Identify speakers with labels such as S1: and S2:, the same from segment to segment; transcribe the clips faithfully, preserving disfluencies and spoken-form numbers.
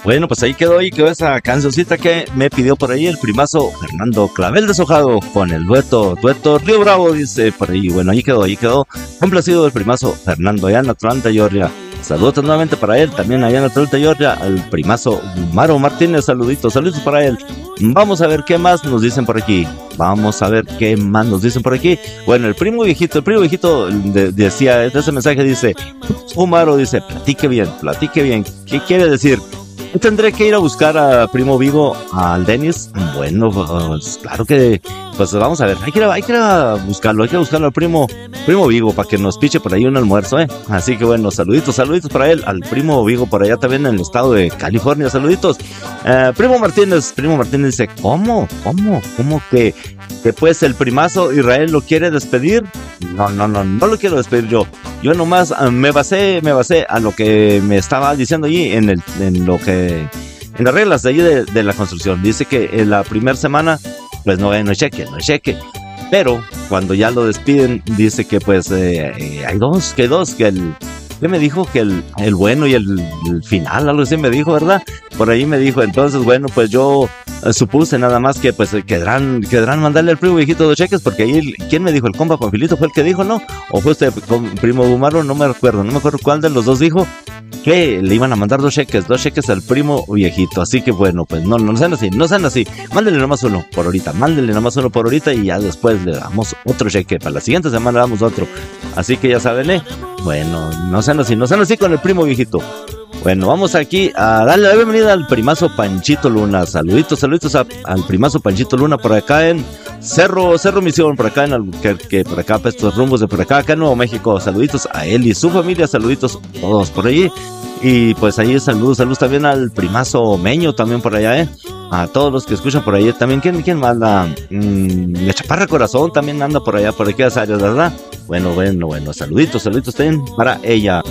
S1: Bueno, pues ahí quedó, ahí quedó esa cancioncita que me pidió por ahí el primazo Fernando Clavel Deshojado con el dueto, dueto Río Bravo, dice por ahí. Bueno, ahí quedó, ahí quedó. Complacido el primazo Fernando allá en Atlanta, Georgia. Saludos nuevamente para él, también allá en Atlanta, Georgia, al primazo Maro Martínez, saluditos, saluditos para él. Vamos a ver qué más nos dicen por aquí. Vamos a ver qué más nos dicen por aquí. Bueno, el primo viejito, el primo viejito de, decía, de ese mensaje dice, Maro dice, platique bien, platique bien. ¿Qué quiere decir? ¿Tendré que ir a buscar a Primo Vigo, al Denis? Bueno, pues claro que, pues vamos a ver, hay que ir a, hay que ir a buscarlo, hay que buscarlo al Primo, Primo Vigo para que nos piche por ahí un almuerzo, ¿eh? Así que bueno, saluditos, saluditos para él, al Primo Vigo por allá también en el estado de California, saluditos. Eh, Primo Martínez, Primo Martínez dice, ¿cómo? ¿Cómo? ¿Cómo que, que pues el primazo Israel lo quiere despedir? No, no, no, no lo quiero despedir yo. Yo nomás uh, me basé, me basé a lo que me estaba diciendo allí en el, en lo que, en las reglas de allí de, de la construcción. Dice que en la primera semana, pues no, no hay cheque, no hay cheque. Pero cuando ya lo despiden, dice que pues eh, eh, hay dos, que dos, que el, ¿qué me dijo? Que el, el bueno y el, el final, algo así me dijo, ¿verdad? Por ahí me dijo, entonces, bueno, pues yo eh, supuse nada más que pues quedarán, quedarán mandarle al primo viejito dos cheques, porque ahí, ¿quién me dijo? El compa Panfilito fue el que dijo, ¿no? O fue usted, primo Bumaro, no me recuerdo, no me acuerdo cuál de los dos dijo que le iban a mandar dos cheques, dos cheques al primo viejito. Así que bueno, pues no, no sean así, no sean así. Mándenle nomás uno por ahorita, mándenle nomás uno por ahorita y ya después le damos otro cheque. Para la siguiente semana le damos otro. Así que ya saben, ¿eh? Bueno, no sean así, no sean así con el primo viejito. Bueno, vamos aquí a darle la bienvenida al primazo Panchito Luna. Saluditos, saluditos a, al primazo Panchito Luna por acá en Cerro, Cerro Misión, por acá en Albuquerque, por acá para estos rumbos de por acá, acá en Nuevo México. Saluditos a él y su familia, saluditos a todos por allí. Y pues ahí saludos, saludos también al primazo Meño también por allá, ¿eh? A todos los que escuchan por ahí también. ¿Quién, quién manda? Mm, la Chaparra Corazón también anda por allá, por aquellas áreas, ¿verdad? Bueno, bueno, bueno, saluditos, saluditos también para ella.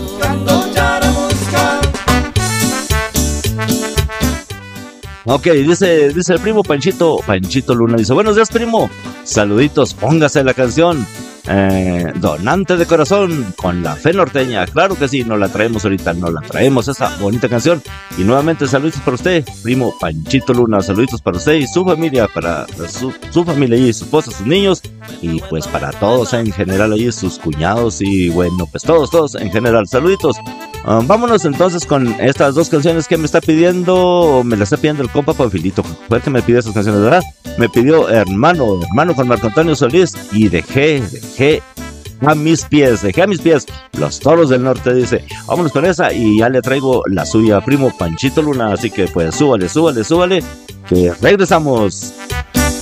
S1: Ok, dice, dice el primo Panchito, Panchito Luna, dice, buenos días primo, saluditos, póngase la canción, eh, Donante de Corazón, con la Fe Norteña, claro que sí, nos la traemos ahorita, nos la traemos esa bonita canción, y nuevamente saluditos para usted, primo Panchito Luna, saluditos para usted y su familia, para su, su familia y su esposa, sus niños, y pues para todos en general ahí, sus cuñados, y bueno, pues todos, todos en general, saluditos. Um, vámonos entonces con estas dos canciones que me está pidiendo, me las está pidiendo el compa Panfilito, fue el que me pidió esas canciones, ¿verdad? Me pidió Hermano, Hermano con Marco Antonio Solís y dejé, dejé a mis pies, dejé a mis pies Los Toros del Norte, dice, vámonos con esa y ya le traigo la suya, primo Panchito Luna, así que pues súbale, súbale, súbale, que regresamos.